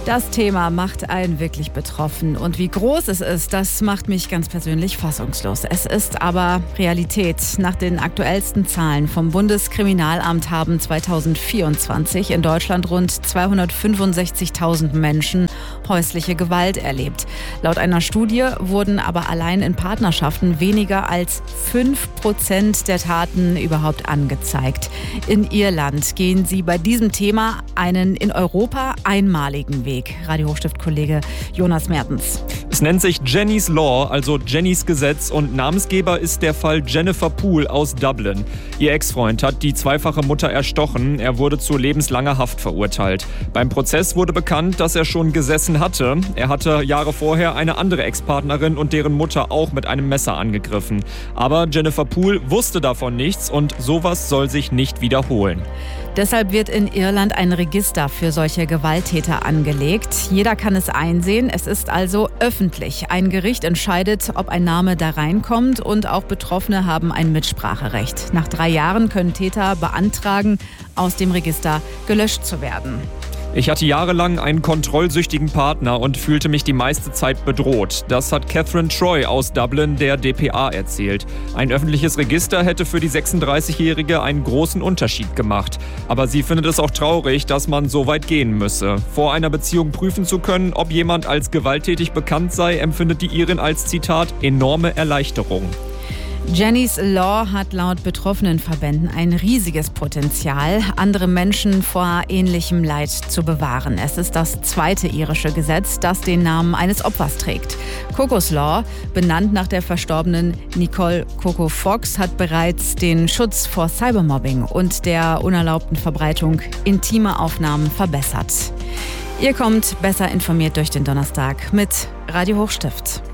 Das Thema macht einen wirklich betroffen. Und wie groß es ist, das macht mich ganz persönlich fassungslos. Es ist aber Realität. Nach den aktuellsten Zahlen vom Bundeskriminalamt haben 2024 in Deutschland rund 265.000 Menschen häusliche Gewalt erlebt. Laut einer Studie wurden aber allein in Partnerschaften weniger als 5% der Taten überhaupt angezeigt. In Irland gehen sie bei diesem Thema einen in Europa einmaligen Weg. Radio Hochstift-Kollege Jonas Mertens. Es nennt sich Jenny's Law, also Jennys Gesetz, und Namensgeber ist der Fall Jennifer Poole aus Dublin. Ihr Ex-Freund hat die zweifache Mutter erstochen. Er wurde zu lebenslanger Haft verurteilt. Beim Prozess wurde bekannt, dass er schon gesessen hatte. Er hatte Jahre vorher eine andere Ex-Partnerin und deren Mutter auch mit einem Messer angegriffen. Aber Jennifer Poole wusste davon nichts und sowas soll sich nicht wiederholen. Deshalb wird in Irland ein Register für solche Gewalttäter angelegt. Jeder kann es einsehen. Es ist also öffentlich. Ein Gericht entscheidet, ob ein Name da reinkommt, und auch Betroffene haben ein Mitspracherecht. Nach 3 Jahren können Täter beantragen, aus dem Register gelöscht zu werden. Ich hatte jahrelang einen kontrollsüchtigen Partner und fühlte mich die meiste Zeit bedroht. Das hat Catherine Troy aus Dublin der dpa erzählt. Ein öffentliches Register hätte für die 36-Jährige einen großen Unterschied gemacht. Aber sie findet es auch traurig, dass man so weit gehen müsse. Vor einer Beziehung prüfen zu können, ob jemand als gewalttätig bekannt sei, empfindet die Irin als, Zitat, enorme Erleichterung. Jenny's Law hat laut betroffenen Verbänden ein riesiges Potenzial, andere Menschen vor ähnlichem Leid zu bewahren. Es ist das zweite irische Gesetz, das den Namen eines Opfers trägt. Coco's Law, benannt nach der verstorbenen Nicole Coco Fox, hat bereits den Schutz vor Cybermobbing und der unerlaubten Verbreitung intimer Aufnahmen verbessert. Ihr kommt besser informiert durch den Donnerstag mit Radio Hochstift.